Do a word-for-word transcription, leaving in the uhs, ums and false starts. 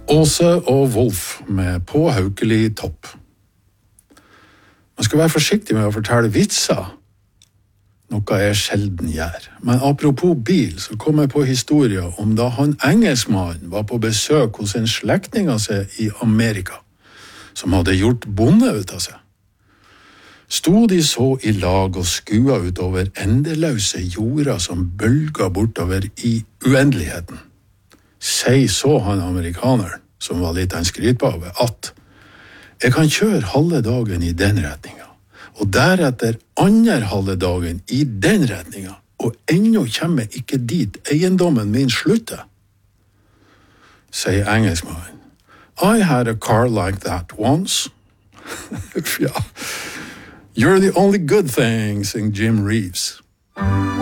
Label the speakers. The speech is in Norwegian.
Speaker 1: Åse og Wolf med På Haukeli topp. Man skal være forsiktig med å fortelle vitser, noe jeg sjelden gjør. Men apropos bil, så kom jeg på historien om da han engelskmannen var på besøk hos en slektning av seg i Amerika, som hadde gjort bonde ut av seg. Sto de så i lag og skua utover endeløse jorda som bølga bortover i uendeligheten. Sei så han amerikaneren, som var litt en skrytpave, at jeg kan kjøre halve dagen i den retninga, og deretter andre halve dagen i den retninga, og ennå kommer jeg ikke dit eiendommen min slutter. Sier engelskmannen. I had a car like that once. Ja. You're the only good thing, sang Jim Reeves.